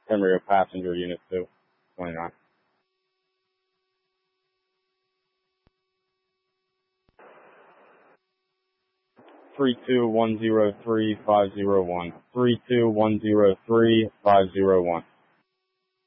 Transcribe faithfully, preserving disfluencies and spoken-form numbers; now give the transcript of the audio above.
Penrio passenger unit two, twenty-nine. Three two one zero three five zero one. Three two one zero three five zero one.